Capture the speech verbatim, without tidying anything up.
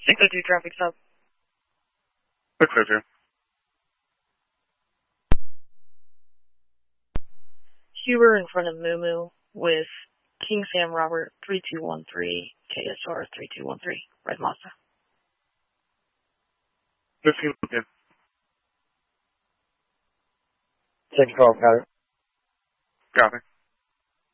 six oh two traffic stop. six oh two. Huber in front of Moo with King Sam Robert three two one three, K S R three two one three, Red Mazda. fifteen again. Check twelve, got it. Copy.